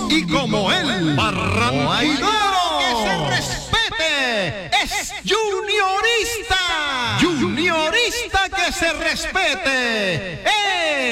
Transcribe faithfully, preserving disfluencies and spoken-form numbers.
y como él, barranquillero que se respete, es juniorista, juniorista que se respete.